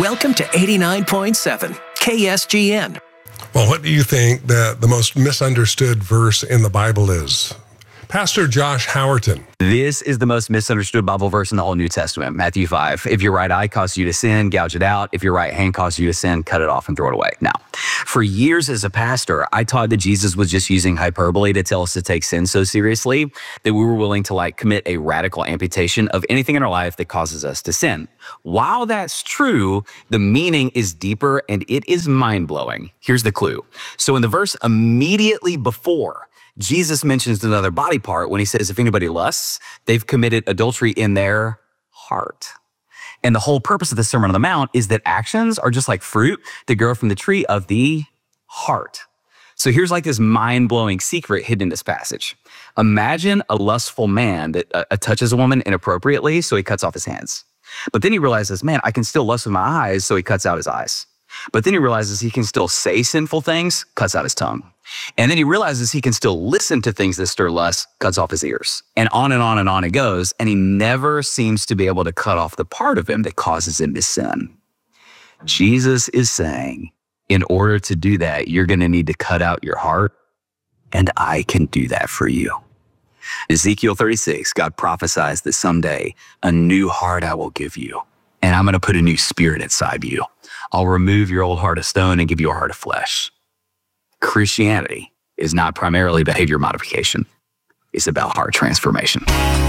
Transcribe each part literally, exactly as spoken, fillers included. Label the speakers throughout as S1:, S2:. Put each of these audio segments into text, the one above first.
S1: Welcome to eighty-nine point seven K S G N.
S2: Well, what do you think that the most misunderstood verse in the Bible is? Pastor Josh Howerton.
S3: This is the most misunderstood Bible verse in the whole New Testament, Matthew five. If your right eye causes you to sin, gouge it out. If your right hand causes you to sin, cut it off and throw it away. Now, for years as a pastor, I taught that Jesus was just using hyperbole to tell us to take sin so seriously that we were willing to like commit a radical amputation of anything in our life that causes us to sin. While that's true, the meaning is deeper and it is mind-blowing. Here's the clue. So in the verse immediately before, Jesus mentions another body part when he says, if anybody lusts, they've committed adultery in their heart. And the whole purpose of the Sermon on the Mount is that actions are just like fruit that grow from the tree of the heart. So here's like this mind-blowing secret hidden in this passage. Imagine a lustful man that uh, touches a woman inappropriately, so he cuts off his hands. But then he realizes, man, I can still lust with my eyes, so he cuts out his eyes. But then he realizes he can still say sinful things, cuts out his tongue. And then he realizes he can still listen to things that stir lust, cuts off his ears. And on and on and on it goes. And he never seems to be able to cut off the part of him that causes him to sin. Jesus is saying, in order to do that, you're going to need to cut out your heart. And I can do that for you. Ezekiel thirty-six, God prophesies that someday a new heart I will give you. And I'm going to put a new spirit inside you. I'll remove your old heart of stone and give you a heart of flesh. Christianity is not primarily behavior modification. It's about heart transformation.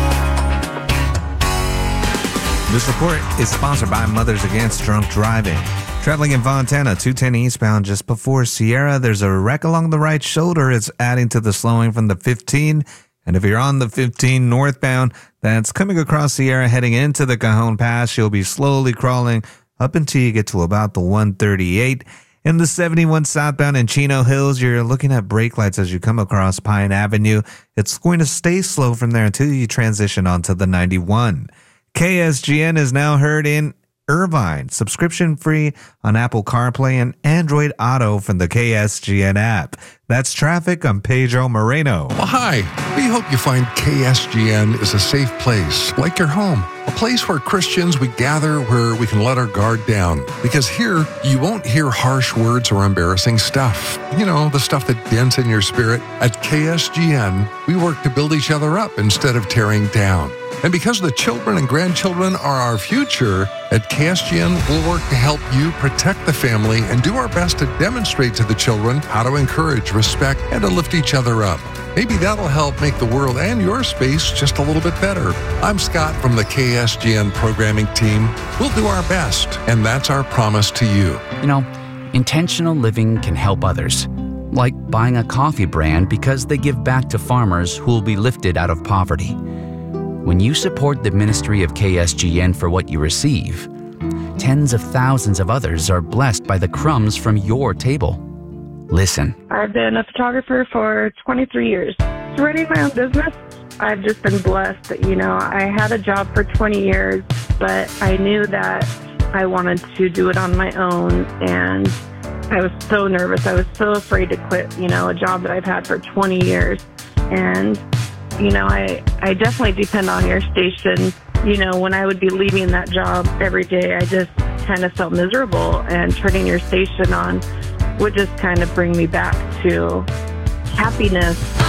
S4: This report is sponsored by Mothers Against Drunk Driving. Traveling in Fontana, two ten eastbound just before Sierra, there's a wreck along the right shoulder. It's adding to the slowing from the fifteen. And if you're on the fifteen northbound, that's coming across Sierra heading into the Cajon Pass, you'll be slowly crawling up until you get to about the one thirty-eight. In the seventy-one southbound in Chino Hills, you're looking at brake lights as you come across Pine Avenue. It's going to stay slow from there until you transition onto the ninety-one. K S G N is now heard in Irvine, subscription free on Apple CarPlay and Android Auto from the K S G N app. That's traffic. I'm Pedro Moreno.
S2: Well, hi. We hope you find K S G N is a safe place, like your home. A place where Christians, we gather where we can let our guard down. Because here, you won't hear harsh words or embarrassing stuff. You know, the stuff that dents in your spirit. At K S G N, we work to build each other up instead of tearing down. And because the children and grandchildren are our future, at K S G N, we'll work to help you protect the family and do our best to demonstrate to the children how to encourage, respect, and to lift each other up. Maybe that'll help make the world and your space just a little bit better. I'm Scott from the K S G N programming team. We'll do our best, and that's our promise to you.
S5: You know, intentional living can help others, like buying a coffee brand because they give back to farmers who will be lifted out of poverty. When you support the ministry of K S G N for what you receive, tens of thousands of others are blessed by the crumbs from your table. Listen.
S6: I've been a photographer for twenty-three years. Running my own business, I've just been blessed that, you know, I had a job for twenty years, but I knew that I wanted to do it on my own, and I was so nervous. I was so afraid to quit, you know, a job that I've had for twenty years. And you know, I, I definitely depend on your station. You know, when I would be leaving that job every day, I just kind of felt miserable, and turning your station on would just kind of bring me back to happiness.